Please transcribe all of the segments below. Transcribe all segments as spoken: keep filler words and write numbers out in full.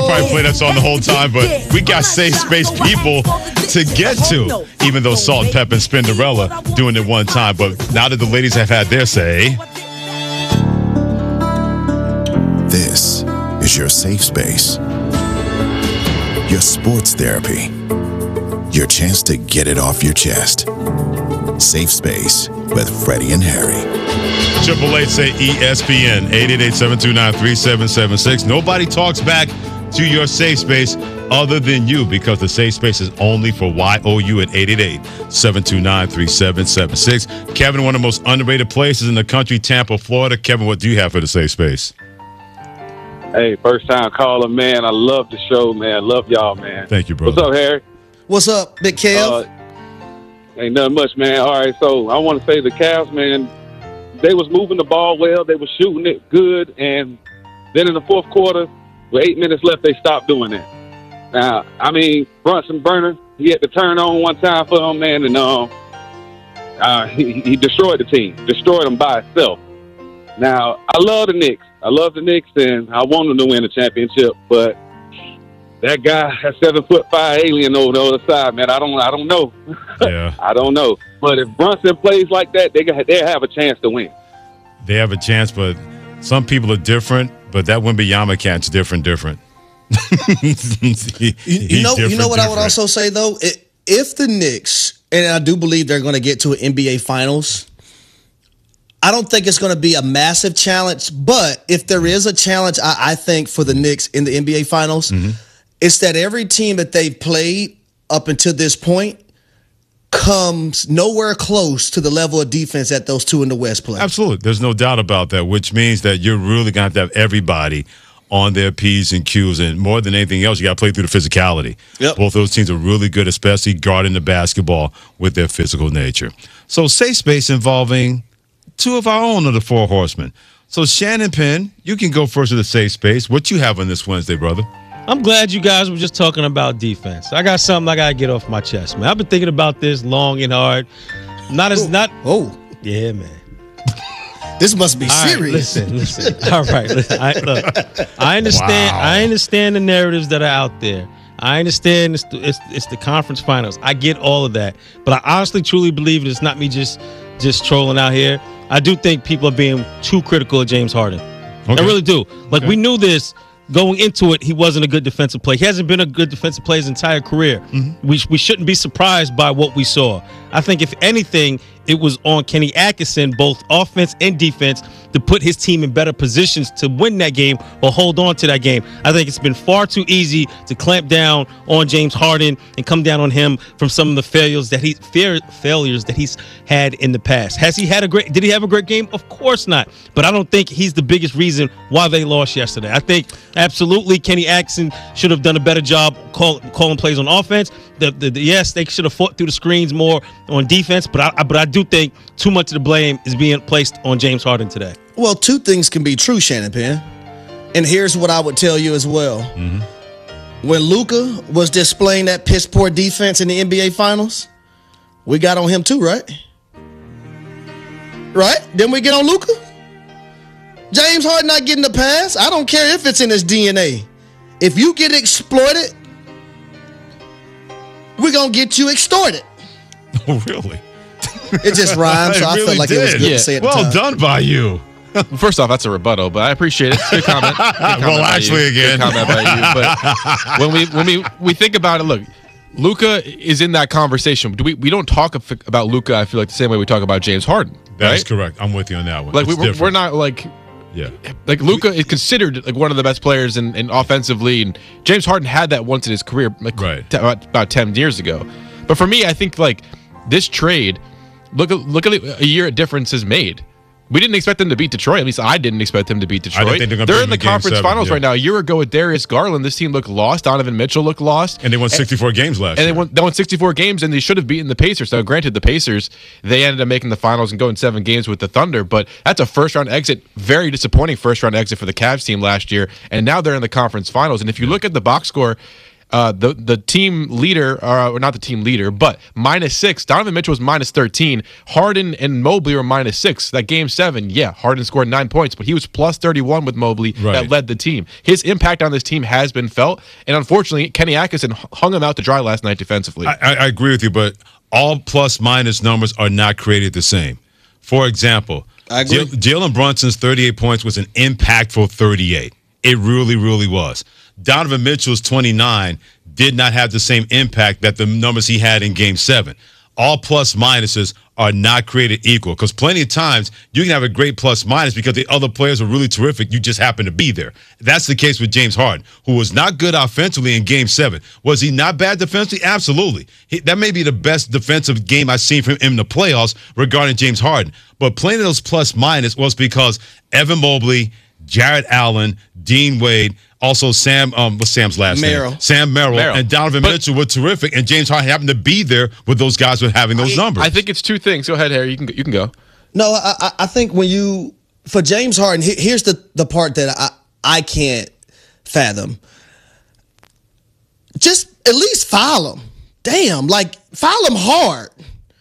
probably play that song the whole time, but we got Safe Space people to get to, even though Salt and Pepper and Spinderella doing it one time. But now that the ladies have had their say. This is your safe space. Your sports therapy. Your chance to get it off your chest. Safe Space with Freddie and Harry. Triple Eight say E S P N, eight eight eight, seven two nine, three seven seven six. Nobody talks back to your safe space other than you, because the safe space is only for Y O U at eight eight eight, seven two nine, three seven seven six. Kevin, one of the most underrated places in the country, Tampa, Florida. Kevin, what do you have for the safe space? Hey, first time caller, man. I love the show, man. Love y'all, man. Thank you, brother. What's up, Harry? What's up, Big Kev? Uh, ain't nothing much, man. All right, so I want to say the Cavs, man, they was moving the ball well. They were shooting it good. And then in the fourth quarter, with eight minutes left, they stopped doing that. Now, I mean, Brunson Burner, he had to turn on one time for them, man, and uh, uh, he, he destroyed the team, destroyed them by itself. Now, I love the Knicks. I love the Knicks, and I want them to win the championship, but that guy, that seven foot five alien over the other side, man, I don't, I don't know. Yeah, I don't know. But if Brunson plays like that, they got, they have a chance to win. They have a chance, but some people are different. But that Wembanyama cat's different, different. he, you, you know, different, you know what different. I would also say though, it, if the Knicks, and I do believe they're going to get to an N B A Finals, I don't think it's going to be a massive challenge. But if there is a challenge, I, I think for the Knicks in the N B A Finals. Mm-hmm. It's that every team that they've played up until this point comes nowhere close to the level of defense that those two in the West play. Absolutely. There's no doubt about that, which means that you're really going to have to have everybody on their P's and Q's. And more than anything else, you got to play through the physicality. Yep. Both those teams are really good, especially guarding the basketball with their physical nature. So safe space involving two of our own of the four horsemen. So Shannon Penn, you can go first with the safe space. What you have on this Wednesday, brother? I'm glad you guys were just talking about defense. I got something I got to get off my chest, man. I've been thinking about this long and hard. Not as, not. Oh. Yeah, man. This must be All right, serious. listen, listen. All right, listen. I, look, I understand. Wow. I understand the narratives that are out there. I understand it's the, it's, it's the conference finals. I get all of that, but I honestly, truly believe it. It's not me just just trolling out here. I do think people are being too critical of James Harden. Okay. I really do. Like okay. we knew this. Going into it, he wasn't a good defensive player. He hasn't been a good defensive player his entire career. Mm-hmm. We we shouldn't be surprised by what we saw. I think, if anything, it was on Kenny Atkinson, both offense and defense, to put his team in better positions to win that game or hold on to that game. I think it's been far too easy to clamp down on James Harden and come down on him from some of the failures that he fair, failures that he's had in the past. Has he had a great? Did he have a great game? Of course not. But I don't think he's the biggest reason why they lost yesterday. I think absolutely Kenny Atkinson should have done a better job call, calling plays on offense. The, the, the, yes, they should have fought through the screens more on defense, but I, but I do think too much of the blame is being placed on James Harden today. Well, two things can be true, Shannon Penn. And here's what I would tell you as well. Mm-hmm. When Luka was displaying that piss poor defense in the N B A Finals, we got on him too, right? Right? Didn't we get on Luka? James Harden not getting the pass. I don't care if it's in his D N A. If you get exploited, we're going to get you extorted. Oh, really? It just rhymes, so I really felt like did. it was good yeah. to say it. Well done by you. Well, first off, that's a rebuttal, but I appreciate it. Good comment. Good comment well, actually, you. again. Good comment by you. But when we when we, we think about it, look, Luka is in that conversation. Do we we don't talk about Luka, I feel like, the same way we talk about James Harden. That's right? correct. I'm with you on that one. Like we, we're, different. we're not like. Yeah, like Luka is considered like one of the best players in, in offensively, and James Harden had that once in his career, like right. t- about, about ten years ago. But for me, I think like this trade, look at look at a year a difference is made. We didn't expect them to beat Detroit. At least I didn't expect them to beat Detroit. they're they're in the conference seven, finals yeah. right now. A year ago with Darius Garland, this team looked lost. Donovan Mitchell looked lost. And they won sixty-four and, games last and year. And they won, they won sixty-four games, and they should have beaten the Pacers. Now, granted, the Pacers, they ended up making the finals and going seven games with the Thunder, but that's a first-round exit, very disappointing first-round exit for the Cavs team last year, and now they're in the conference finals. And if you look at the box score, Uh, the the team leader, or not the team leader, but minus six. Donovan Mitchell was minus thirteen. Harden and Mobley were minus six. That game seven, yeah, Harden scored nine points, but he was plus thirty-one with Mobley right. that led the team. His impact on this team has been felt, and unfortunately, Kenny Atkinson hung him out to dry last night defensively. I, I, I agree with you, but all plus minus numbers are not created the same. For example, Jalen Brunson's thirty-eight points was an impactful thirty-eight. It really, really was. Donovan Mitchell's twenty-nine did not have the same impact that the numbers he had in game seven. All plus minuses are not created equal because plenty of times you can have a great plus minus because the other players are really terrific. You just happen to be there. That's the case with James Harden, who was not good offensively in game seven. Was he not bad defensively? Absolutely. He, that may be the best defensive game I've seen from him in the playoffs regarding James Harden. But plenty of those plus minus was because Evan Mobley, Jarrett Allen, Dean Wade, also Sam, um, what's Sam's last Merrill. name? Sam Merrill, Merrill. and Donovan but, Mitchell were terrific, and James Harden happened to be there with those guys with having those I, numbers. I think it's two things. Go ahead, Harry. You can you can go. No, I, I think when you for James Harden, here's the the part that I I can't fathom. Just at least foul him. Damn, like foul him hard.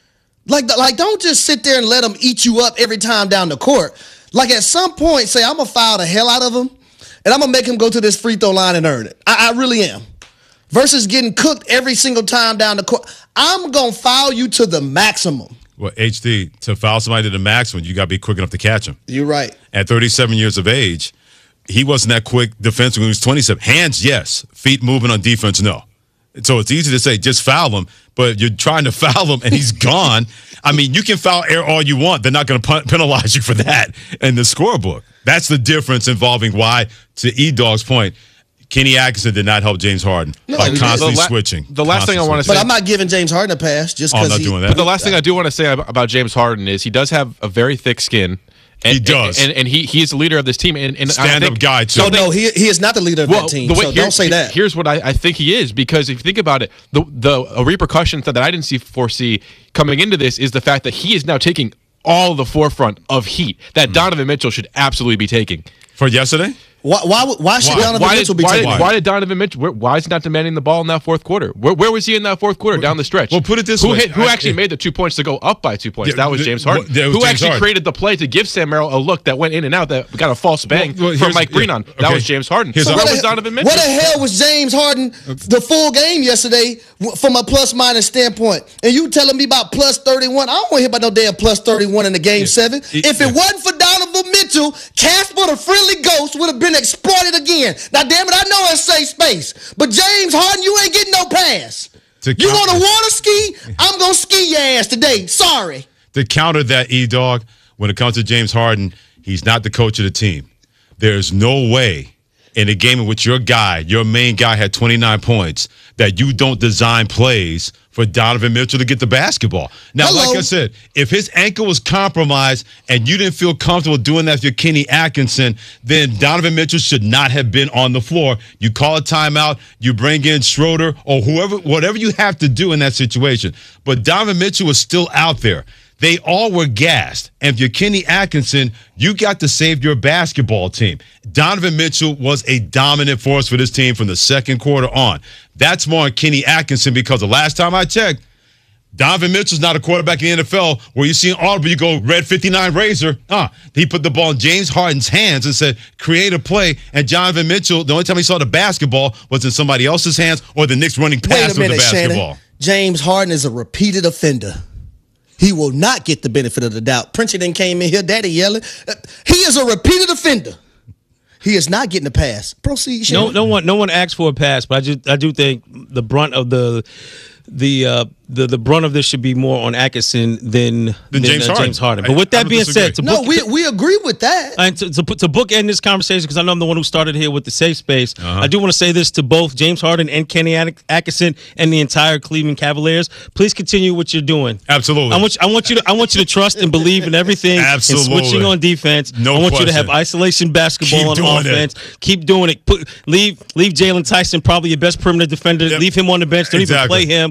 Like like don't just sit there and let him eat you up every time down the court. Like at some point, say I'm gonna foul the hell out of him. And I'm going to make him go to this free throw line and earn it. I, I really am. Versus getting cooked every single time down the court. I'm going to foul you to the maximum. Well, H D, to foul somebody to the maximum, you got to be quick enough to catch him. You're right. At thirty-seven years of age, he wasn't that quick defensively when he was twenty-seven. Hands, yes. Feet moving on defense, no. So it's easy to say, just foul him, but you're trying to foul him and he's gone. I mean, you can foul air all you want. They're not going to penalize you for that in the scorebook. That's the difference involving why, to E-Dog's point, Kenny Atkinson did not help James Harden no, by constantly the la- switching. The last thing I want to say. But I'm not giving James Harden a pass just because oh, I'm not he, doing that. But the last thing I do want to say about James Harden is he does have a very thick skin. And, he does, and, and, and he he is the leader of this team. And, and stand-up guy too. So no, he he is not the leader of well, that team. The way, so here, don't say that. Here's what I, I think he is, because if you think about it, the the repercussions that I didn't see foresee coming into this is the fact that he is now taking all the forefront of heat that mm. Donovan Mitchell should absolutely be taking. For yesterday. Why, why, why should why? Donovan why Mitchell did, be why taking did, why did Donovan Mitchell, where, why is he not demanding the ball in that fourth quarter? Where, where was he in that fourth quarter, down the stretch? Well, put it this who way. Hit, who I, actually it, made the two points to go up by two points? Yeah, that was James Harden. Well, was who James actually Harden. created the play to give Sam Merrill a look that went in and out that got a false bang well, well, from Mike yeah, Breenon? okay. That was James Harden. Here's So a, where the, was Donovan Mitchell? What the hell was James Harden the full game yesterday from a plus-minus standpoint? And you telling me about plus thirty-one? I don't want to hear about no damn plus thirty-one in the game yeah. seven. It, if it yeah. wasn't for Donovan Mitchell, Casper the Friendly Ghost would have been exploited again. Now, damn it, I know it's safe space. But James Harden, you ain't getting no pass. To you want to water ski? I'm going to ski your ass today. Sorry. To counter that, E-Dog, when it comes to James Harden, he's not the coach of the team. There's no way in a game in which your guy, your main guy, had twenty-nine points, that you don't design plays for Donovan Mitchell to get the basketball. Now, Hello. like I said, if his ankle was compromised and you didn't feel comfortable doing that for Kenny Atkinson, then Donovan Mitchell should not have been on the floor. You call a timeout, you bring in Schroeder or whoever, whatever you have to do in that situation. But Donovan Mitchell was still out there. They all were gassed. And if you're Kenny Atkinson, you got to save your basketball team. Donovan Mitchell was a dominant force for this team from the second quarter on. That's more on Kenny Atkinson because the last time I checked, Donovan Mitchell's not a quarterback in the N F L where you see an audible, you go, red fifty-nine razor. Uh, he put the ball in James Harden's hands and said, create a play. And Donovan Mitchell, the only time he saw the basketball was in somebody else's hands or the Knicks running past with the basketball. Shannon. James Harden is a repeated offender. He will not get the benefit of the doubt. Princeton then came in here, daddy yelling. He is a repeated offender. He is not getting a pass. Proceed, Shannon. No, no one, no one asked for a pass, but I just, I do think the brunt of the, the, uh, the, the brunt of this should be more on Atkinson than, than James, uh, Harden. James Harden. But with that being disagree. said, to no, book, we to, we agree with that. And to to, to bookend this conversation, because I know I'm the one who started here with the safe space. Uh-huh. I do want to say this to both James Harden and Kenny Atkinson and the entire Cleveland Cavaliers. Please continue what you're doing. Absolutely. I want you, I want you to I want you to trust and believe in everything. Absolutely. And switching on defense. No I want question. you to have isolation basketball Keep on offense. It. Keep doing it. Put leave leave Jalen Tyson, probably your best perimeter defender. Yep. Leave him on the bench. Don't exactly. even play him.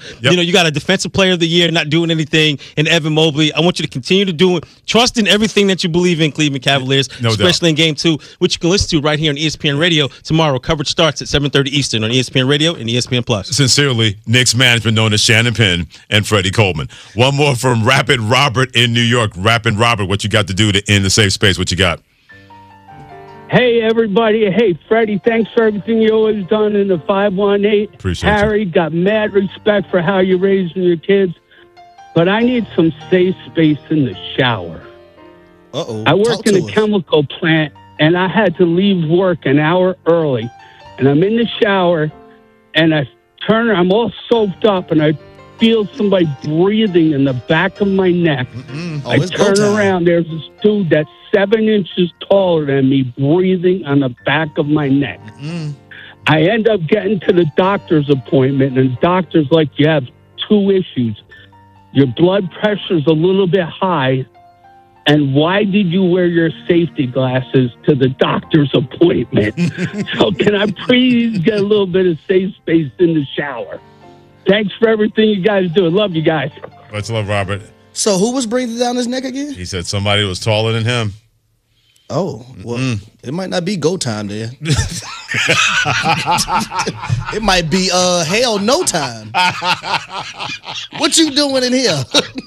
Yep. You know, you got a defensive player of the year not doing anything in Evan Mobley. I want you to continue to do it. Trust in everything that you believe in, Cleveland Cavaliers, no especially doubt. in game two, which you can listen to right here on E S P N Radio tomorrow. Coverage starts at seven thirty Eastern on E S P N Radio and E S P N Plus. Sincerely, Knicks management known as Shannon Penn and Freddie Coleman. One more from Rapid Robert in New York. Rapid Robert, what you got to do to end the safe space? What you got? Hey, everybody. Hey, Freddie, thanks for everything you always done in the five one eight. Appreciate Harry, you. got mad respect for how you're raising your kids. But I need some safe space in the shower. Uh-oh. I work in a us. chemical plant, and I had to leave work an hour early. And I'm in the shower, and I turn, I'm all soaked up, and I feel somebody breathing in the back of my neck. Oh, I turn around. There's this dude that's seven inches taller than me breathing on the back of my neck. Mm-mm. I end up getting to the doctor's appointment, and the doctor's like, you have two issues. Your blood pressure's a little bit high, and why did you wear your safety glasses to the doctor's appointment? So can I please get a little bit of safe space in the shower? Thanks for everything you guys do. Love you guys. Much love, Robert. So who was breathing down his neck again? He said somebody was taller than him. Oh, well, mm-mm. It might not be go time there. It might be uh hell no time. What you doing in here?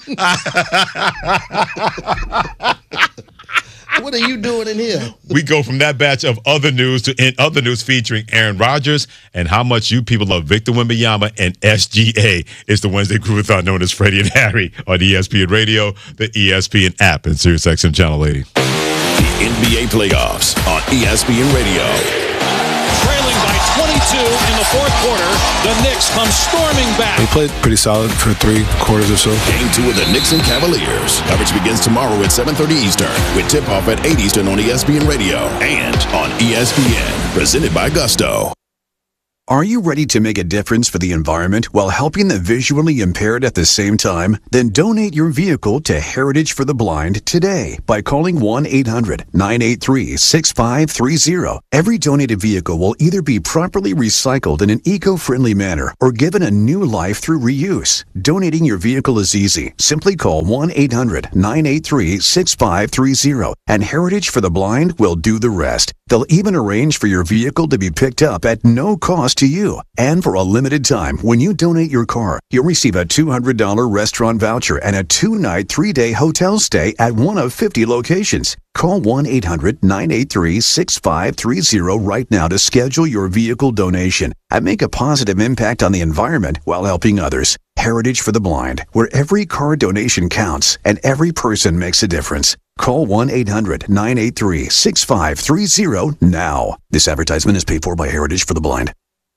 What are you doing in here? We go from that batch of other news to in other news featuring Aaron Rodgers and how much you people love Victor Wembanyama and S G A. It's the Wednesday Crew-a-thon known as Freddie and Harry on E S P N Radio, the E S P N app, and SiriusXM Channel eighty. The N B A playoffs on E S P N Radio. Trailing by twenty-two in the fourth quarter, the Knicks come storming back. They played pretty solid for three quarters or so. Game two of the Knicks and Cavaliers. Coverage begins tomorrow at seven thirty Eastern with tip-off at eight Eastern on E S P N Radio and on E S P N. Presented by Gusto. Are you ready to make a difference for the environment while helping the visually impaired at the same time? Then donate your vehicle to Heritage for the Blind today by calling one eight hundred nine eight three six five three zero. Every donated vehicle will either be properly recycled in an eco-friendly manner or given a new life through reuse. Donating your vehicle is easy. Simply call one eight hundred nine eight three six five three zero and Heritage for the Blind will do the rest. They'll even arrange for your vehicle to be picked up at no cost to you. And for a limited time, when you donate your car, you'll receive a two hundred dollars restaurant voucher and a two-night, three-day hotel stay at one of fifty locations. Call one eight hundred nine eight three six five three zero right now to schedule your vehicle donation and make a positive impact on the environment while helping others. Heritage for the Blind, where every car donation counts and every person makes a difference. Call one eight hundred nine eight three six five three zero now. This advertisement is paid for by Heritage for the Blind.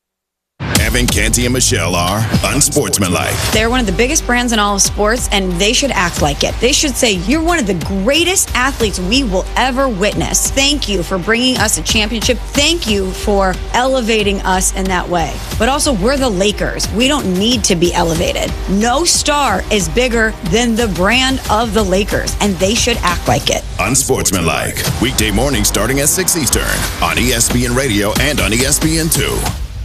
Evan, Canty, and Michelle are unsportsmanlike. They're one of the biggest brands in all of sports, and they should act like it. They should say, you're one of the greatest athletes we will ever witness. Thank you for bringing us a championship. Thank you for elevating us in that way. But also, we're the Lakers. We don't need to be elevated. No star is bigger than the brand of the Lakers, and they should act like it. Unsportsmanlike. Weekday morning starting at six Eastern on E S P N Radio and on E S P N two.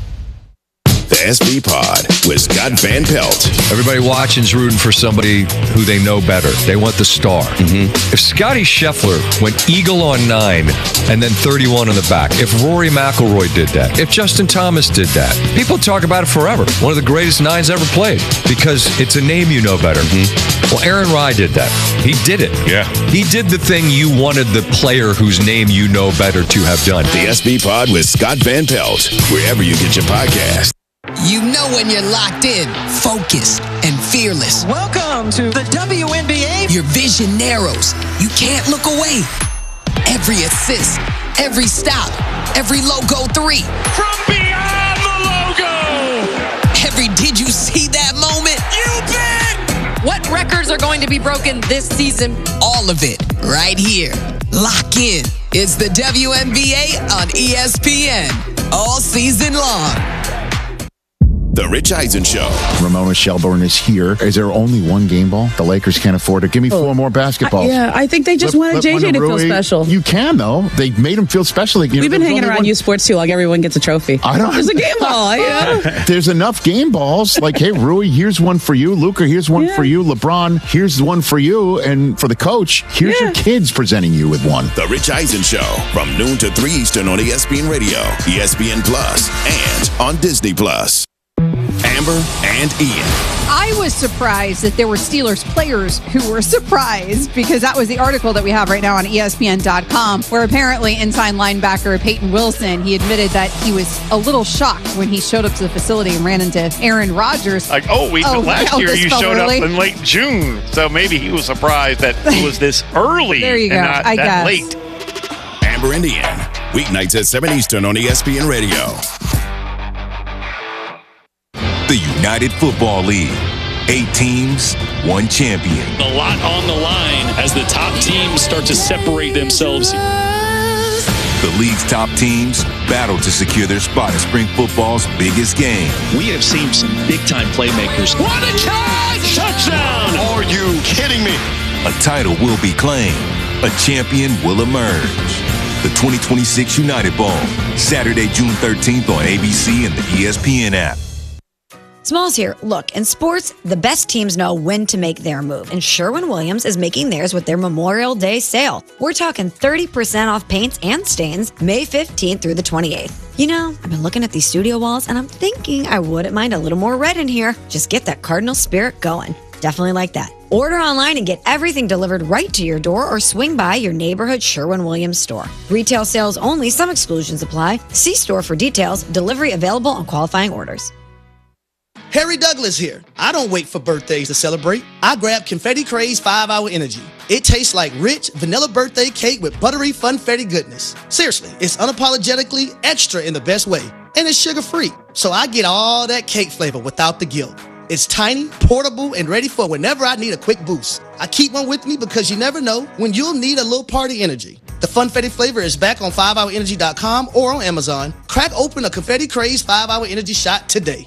The S B Pod with Scott Van Pelt. Everybody watching's rooting for somebody who they know better. They want the star. Mm-hmm. If Scotty Scheffler went eagle on nine and then thirty-one on the back, if Rory McIlroy did that, if Justin Thomas did that, people talk about it forever. One of the greatest nines ever played because it's a name you know better. Mm-hmm. Well, Aaron Rai did that. He did it. Yeah. He did the thing you wanted the player whose name you know better to have done. The S B Pod with Scott Van Pelt, wherever you get your podcast. You know when you're locked in, focused, and fearless. Welcome to the W N B A. Your vision narrows. You can't look away. Every assist, every stop, every logo three. From beyond the logo. Every did you see that moment? You bet. What records are going to be broken this season? All of it right here. Lock in. It's the W N B A on E S P N all season long. The Rich Eisen Show. Ramona Shelburne is here. Is there only one game ball? The Lakers can't afford it. Give me four oh. more basketballs. I, yeah, I think they just let, wanted J J to feel special. You can, though. They made him feel special. Like, We've been hanging around one... U Sports too long. Everyone gets a trophy. I don't. There's a game ball. You know? There's enough game balls. Like, hey, Rui, here's one for you. Luka, here's one yeah. for you. LeBron, here's one for you. And for the coach, here's yeah. your kids presenting you with one. The Rich Eisen Show from noon to three Eastern on E S P N Radio, E S P N Plus, and on Disney Plus. Amber and Ian. I was surprised that there were Steelers players who were surprised, because that was the article that we have right now on E S P N dot com, where apparently inside linebacker Peyton Wilson, he admitted that he was a little shocked when he showed up to the facility and ran into Aaron Rodgers. Like, oh, we oh, last year you showed early. up in late June, so maybe he was surprised that it was this early there you and go. not I that guess. late. Amber and Ian, weeknights at seven Eastern on E S P N Radio. The United Football League. Eight teams, one champion. A lot on the line as the top teams start to separate themselves. The league's top teams battle to secure their spot in spring football's biggest game. We have seen some big-time playmakers. What a catch! Touchdown! Are you kidding me? A title will be claimed. A champion will emerge. The twenty twenty-six United Bowl, Saturday, June thirteenth on A B C and the E S P N app. Smalls here. Look, in sports, the best teams know when to make their move, and Sherwin-Williams is making theirs with their Memorial Day sale. We're talking thirty percent off paints and stains May fifteenth through the twenty-eighth. You know, I've been looking at these studio walls, and I'm thinking I wouldn't mind a little more red in here. Just get that Cardinal spirit going. Definitely like that. Order online and get everything delivered right to your door, or swing by your neighborhood Sherwin-Williams store. Retail sales only. Some exclusions apply. See store for details. Delivery available on qualifying orders. Harry Douglas here. I don't wait for birthdays to celebrate. I grab Confetti Craze five hour Energy. It tastes like rich vanilla birthday cake with buttery funfetti goodness. Seriously, it's unapologetically extra in the best way. And it's sugar-free, so I get all that cake flavor without the guilt. It's tiny, portable, and ready for whenever I need a quick boost. I keep one with me because you never know when you'll need a little party energy. The Funfetti flavor is back on five hour energy dot com or on Amazon. Crack open a Confetti Craze five hour Energy shot today.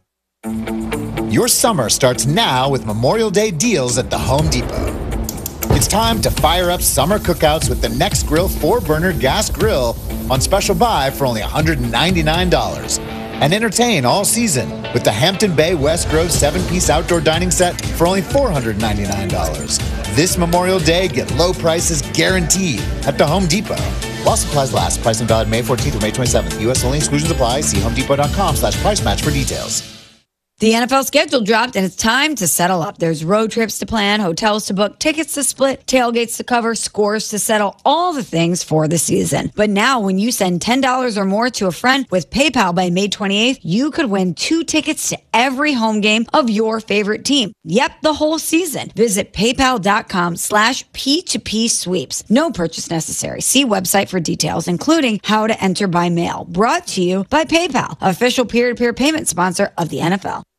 Your summer starts now with Memorial Day deals at the Home Depot. It's time to fire up summer cookouts with the Nextgrill four burner gas grill on special buy for only one hundred ninety-nine dollars. And entertain all season with the Hampton Bay West Grove seven piece outdoor dining set for only four hundred ninety-nine dollars. This Memorial Day, get low prices guaranteed at the Home Depot. While supplies last, pricing valid May fourteenth through May twenty-seventh. U S only, exclusions apply. See homedepot dot com slash price match for details. The N F L schedule dropped, and it's time to settle up. There's road trips to plan, hotels to book, tickets to split, tailgates to cover, scores to settle, all the things for the season. But now, when you send ten dollars or more to a friend with PayPal by May twenty-eighth, you could win two tickets to every home game of your favorite team. Yep, the whole season. Visit paypal.com slash P2P sweeps. No purchase necessary. See website for details, including how to enter by mail. Brought to you by PayPal, official peer-to-peer payment sponsor of the N F L.